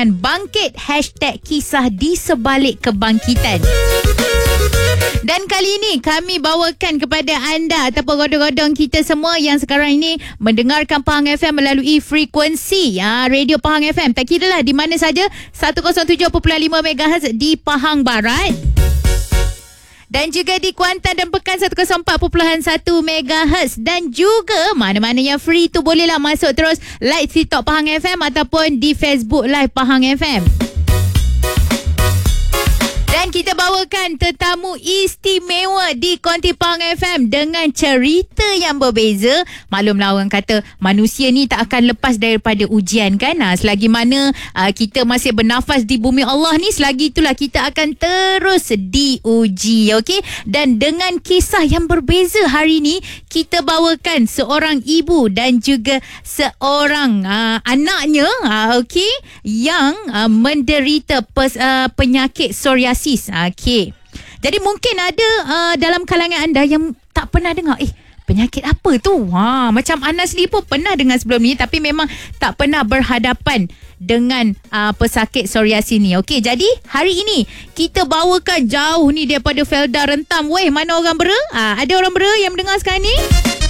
dengan Bangkit #kisah di sebalik kebangkitan. Dan kali ini kami bawakan kepada anda ataupun godong-godong kita semua yang sekarang ini mendengarkan Pahang FM melalui frekuensi Radio Pahang FM. Tak kira lah di mana saja, 107.5 MHz di Pahang Barat. Dan juga di Kuantan dan Pekan 104.1 MHz. Dan juga mana-mana yang free tu bolehlah masuk terus like TikTok Pahang FM ataupun di Facebook Live Pahang FM. Dan kita bawakan tetamu istimewa di Konti Pahang FM dengan cerita yang berbeza. Maklumlah orang kata manusia ni tak akan lepas daripada ujian kan. Selagi mana kita masih bernafas di bumi Allah ni, selagi itulah kita akan terus diuji. Okay? Dan dengan kisah yang berbeza hari ni, kita bawakan seorang ibu dan juga seorang anaknya yang menderita penyakit psoriasis. Okey. Jadi mungkin ada dalam kalangan anda yang tak pernah dengar penyakit apa tu. Macam Ana sendiri pun pernah dengar sebelum ni, tapi memang tak pernah berhadapan dengan pesakit psoriasis ni. Okey, jadi hari ini kita bawakan jauh ni daripada Felda Rentam. Weh, mana orang Bera? Ada orang Bera yang mendengar sekarang ni?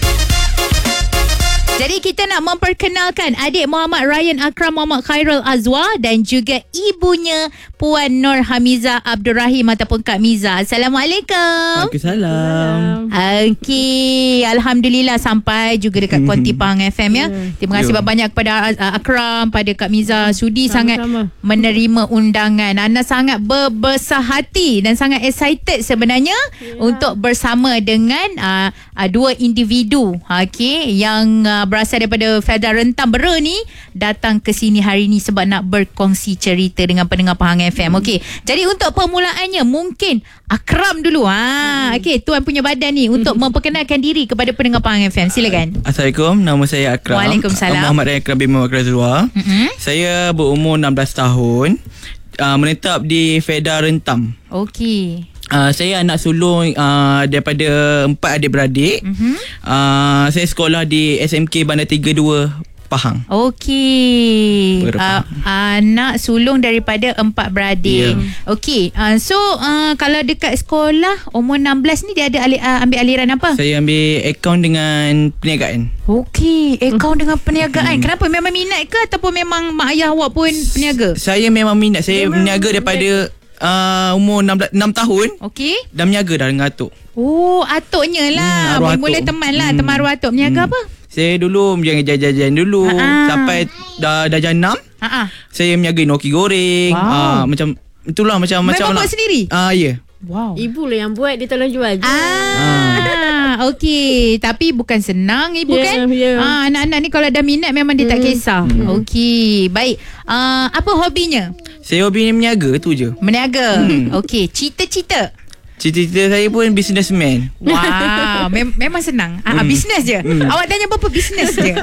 Jadi kita nak memperkenalkan adik Muhammad Ryan Akram Muhammad Khairul Azwa dan juga ibunya Puan Nur Hamizah Abdul Rahim ataupun Kak Miza. Assalamualaikum. Waalaikumsalam. Okey, alhamdulillah sampai juga dekat Konti Pahang FM ya. Terima kasih banyak kepada Akram, pada Kak Miza sudi sangat menerima undangan. Ana sangat berbesar hati dan sangat excited sebenarnya untuk bersama dengan dua individu yang berasal daripada Felda Rentam Bera ni datang ke sini hari ni sebab nak berkongsi cerita dengan pendengar Pahang FM. Okey. Jadi untuk permulaannya mungkin Akram dulu. Okey, tuan punya badan ni untuk memperkenalkan diri kepada pendengar Pahang FM. Silakan. Assalamualaikum. Nama saya Akram. Waalaikumsalam. Muhammad Ryan Akram bin Muhammad Azwa. Saya berumur 16 tahun. Menetap di Felda Rentam. Okey. Saya anak sulung daripada 4 adik-beradik. Saya sekolah di SMK Bandar 32 Pahang. Okey. Anak sulung daripada 4 beradik. Okey. So kalau dekat sekolah umur 16 ni dia ada ambil aliran apa? Saya ambil akaun dengan perniagaan. Okey, akaun dengan perniagaan. Kenapa? Memang minat ke ataupun memang mak ayah awak pun peniaga? Saya memang minat. Saya berniaga daripada umur 6 tahun. Okey. Dah berniaga dah dengan atuk. Oh, atuknya lah. Mula teman lah. Teman arwah atuk. Berniaga apa? Saya dulu berniaga jajan dulu. Sampai dah jam 6. Saya berniaga noki goreng. Macam itulah macam memang buat sendiri? Ya. Wow. Ibu lah yang buat, dia tolong jual je. Okey, tapi bukan senang ibu kan? Anak-anak ni kalau dah minat memang dia tak kisah. Okey, baik. Apa hobinya? Saya hobi meniaga tu je. Meniaga. Okey, cita-cita. Cita-cita saya pun businessman. Wow, memang senang. Bisnes je. Awak tanya apa bisnes je.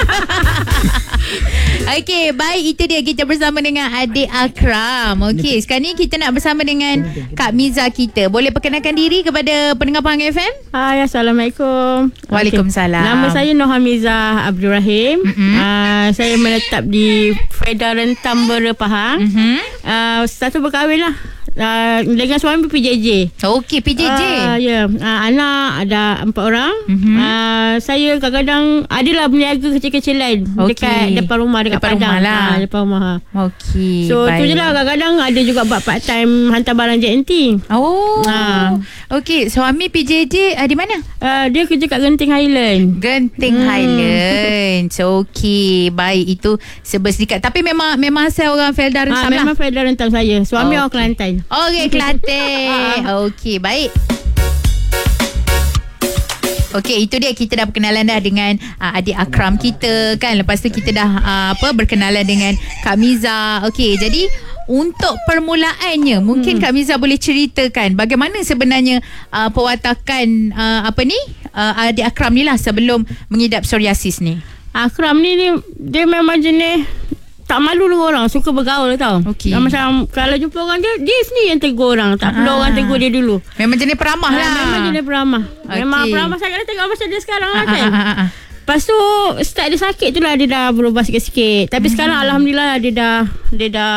Okey, baik, itu dia kita bersama dengan adik Akram. Okey, sekarang ni kita nak bersama dengan Kak Miza kita. Boleh perkenalkan diri kepada pendengar Pahang FM? Hai, Assalamualaikum. Waalaikumsalam. Nama saya Nur Hamizah Abdul Rahim. Saya menetap di Felda Rentam Bera Pahang. Satu berkahwin lah. Dengan suami PJJ. Okey, PJJ. Anak ada 4 orang. Saya kadang-kadang adalah berniaga kecil-kecilan dekat depan rumah, dekat Padang lah. Depan rumah. Okey. So tu je lah, kadang-kadang ada juga buat part time hantar barang JNT. Okey, suami PJJ di mana? Dia kerja kat Genting Highland. Genting Highland. So okey, baik, itu sebesedikat. Tapi memang asal orang Felda Rentam lah. Memang Felda Rentam saya. Suami orang Kelantan. Okey, Kelantan. Okey, baik. Okey, itu dia, kita dah berkenalan dah dengan adik Akram kita kan. Lepas tu kita dah berkenalan dengan Kak Miza. Okey, jadi untuk permulaannya mungkin Kak Miza boleh ceritakan bagaimana sebenarnya pewatakan adik Akram ni lah sebelum mengidap psoriasis ni. Akram ni dia memang jenis tak malu dengan orang, suka bergaul tau. Okay. Macam kalau jumpa orang dia sendiri yang tegur orang, tak perlu orang tegur dia dulu. Memang jenis peramah lah. Memang jenis peramah. Memang peramah sangat, tengok macam dia sekarang lah kan. Lepas tu start dia sakit tu lah dia dah berubah sikit-sikit. Tapi sekarang alhamdulillah dia dah